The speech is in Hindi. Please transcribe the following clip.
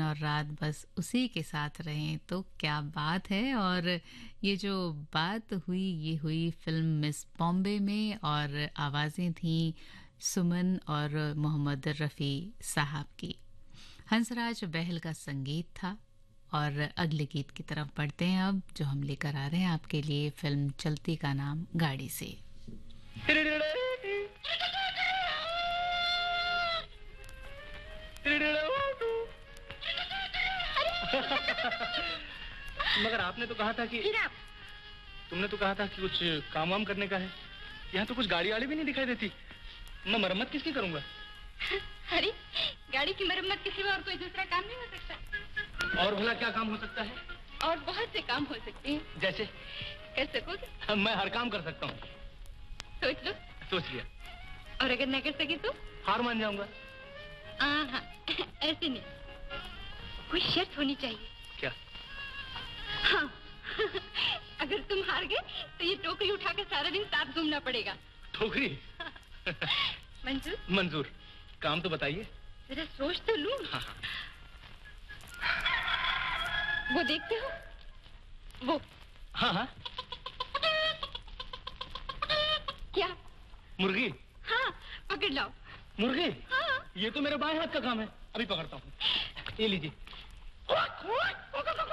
और रात बस उसी के साथ रहें तो क्या बात है। और ये जो बात हुई ये हुई फिल्म मिस बॉम्बे में, और आवाज़ें थीं सुमन और मोहम्मद रफ़ी साहब की। हंसराज बहल का संगीत था। और अगले गीत की तरफ बढ़ते हैं अब, जो हम लेकर आ रहे हैं आपके लिए फिल्म चलती का नाम गाड़ी से। मगर आपने तो कहा था कि तुमने तो कहा था कि कुछ काम वाम करने का है। यहाँ तो कुछ गाड़ी वाड़ी भी नहीं दिखाई देती। मैं मरम्मत किसकी करूंगा? अरे गाड़ी की मरम्मत के सिवा और कोई दूसरा काम नहीं हो सकता। और भला क्या काम हो सकता है? और बहुत से काम हो सकते हैं। जैसे? कर सकोगे? मैं हर काम कर सकता हूँ। सोच लो। सोच लिया। और अगर न कर सके तो? हार मान जाऊंगा। हाँ ऐसे नहीं, कोई शर्त होनी चाहिए। क्या? हाँ अगर तुम हार गए तो ये टोकरी उठाकर सारा दिन साथ घूमना पड़ेगा। टोकरी? मंजूर? मंजूर। काम तो बताइए। जरा सोच तो लूं। हाँ। वो देखते हो वो? हाँ। क्या? मुर्गी? हाँ पकड़ लाओ। मुर्गी? हाँ। ये तो मेरे बाएं हाथ का काम है, अभी पकड़ता हूँ। ये लीजिए।